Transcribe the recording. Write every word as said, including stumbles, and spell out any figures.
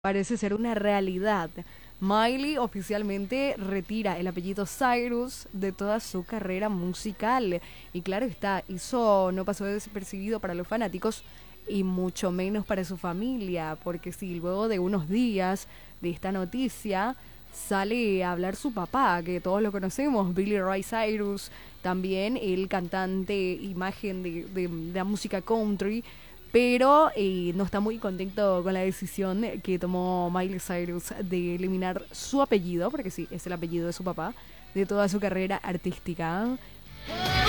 Parece ser una realidad. Miley oficialmente retira el apellido Cyrus de toda su carrera musical. Y claro está, eso no pasó desapercibido para los fanáticos y mucho menos para su familia, porque si luego de unos días de esta noticia sale a hablar su papá, que todos lo conocemos, Billy Ray Cyrus, también el cantante imagen de, de, de la música country, pero eh, no está muy contento con la decisión que tomó Miley Cyrus de eliminar su apellido, porque sí, es el apellido de su papá, de toda su carrera artística.